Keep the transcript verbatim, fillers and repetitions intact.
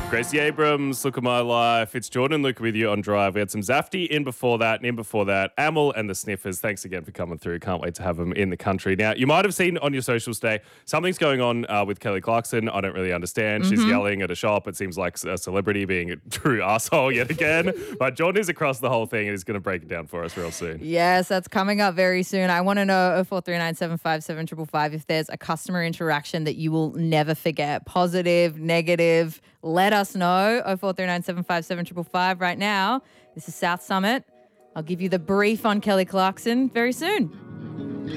Gracie Abrams, Look at My Life. It's Jordan and Luke with you on Drive. We had some Zafty in before that, and in before that, Amel and the Sniffers. Thanks again for coming through. Can't wait to have them in the country. Now, you might have seen on your socials today, something's going on uh, with Kelly Clarkson. I don't really understand. Mm-hmm. She's yelling at a shop. It seems like a celebrity being a true asshole yet again. But Jordan is across the whole thing and is going to break it down for us real soon. Yes, that's coming up very soon. I want to know oh four three nine, seven five seven, five five five if there's a customer interaction that you will never forget. Positive, negative. Let us know. oh four three nine, seven five seven, five five five right now. This is South Summit. I'll give you the brief on Kelly Clarkson very soon.